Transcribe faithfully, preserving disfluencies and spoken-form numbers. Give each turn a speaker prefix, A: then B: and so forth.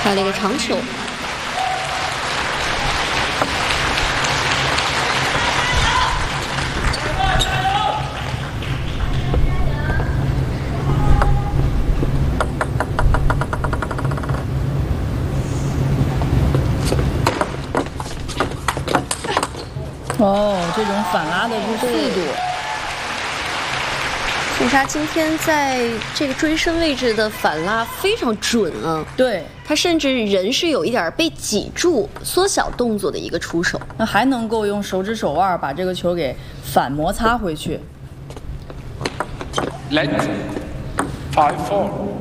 A: 开了一个长球。
B: 哦，这种反拉的这速度，
A: 杜莎今天在这个追身位置的反拉非常准啊！
B: 对，
A: 他甚至人是有一点被挤住、缩小动作的一个出手，
B: 那还能够用手指手腕把这个球给反摩擦回去。
C: Let five four.